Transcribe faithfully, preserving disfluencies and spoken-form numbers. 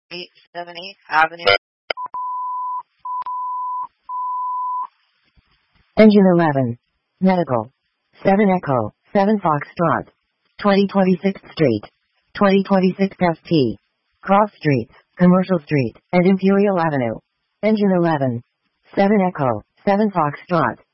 eight seventy Avenue. Engine eleven. Medical. seven Echo, seven Foxtrot. twenty twenty-sixth Street. twenty twenty-six F T. Cross Streets, Commercial Street, and Imperial Avenue. Engine eleven. seven Echo, seven Foxtrot.